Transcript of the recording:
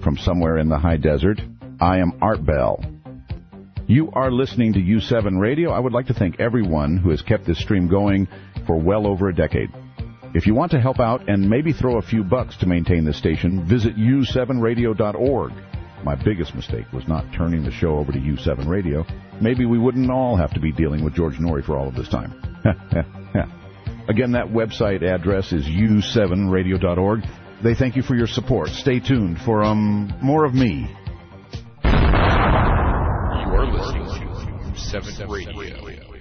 from somewhere in the high desert. I am Art Bell. You are listening to U7 Radio. I would like to thank everyone who has kept this stream going for well over a decade. If you want to help out and maybe throw a few bucks to maintain this station, visit u7radio.org. My biggest mistake was not turning the show over to U7 Radio. Maybe we wouldn't all have to be dealing with George Noory for all of this time. Again, that website address is u7radio.org. They thank you for your support. Stay tuned for more of me. You are listening to U7 Radio.